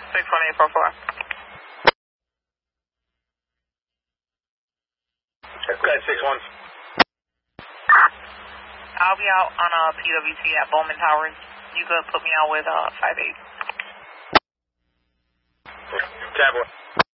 61844. Okay, 6-1. I'll be out on PWT at Bowman Towers. You could put me out with 5-8. Tablet.